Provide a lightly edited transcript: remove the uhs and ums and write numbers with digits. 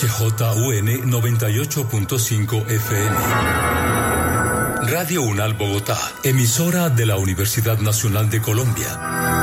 XJUN 98.5 FM. Radio UNAL Bogotá, emisora de la Universidad Nacional de Colombia.